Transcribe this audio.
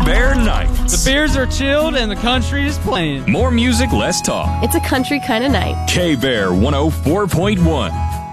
K-Bear Nights. The beers are chilled and the country is playing. More music, less talk. It's a country kind of night. K-Bear 104.1.